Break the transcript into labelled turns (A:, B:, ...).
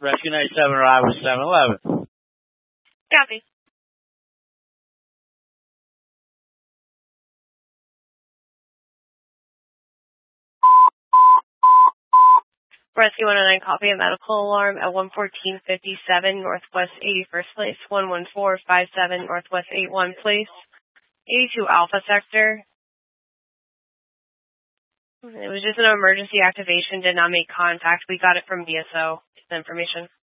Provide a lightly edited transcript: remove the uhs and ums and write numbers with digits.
A: Rescue 97 arrival 711.
B: Copy. Rescue 109, copy a medical alarm at 11457 Northwest 81st Place, 11457 Northwest 81 Place, 82 Alpha Sector. It was just an emergency activation, did not make contact. We got it from BSO, the information.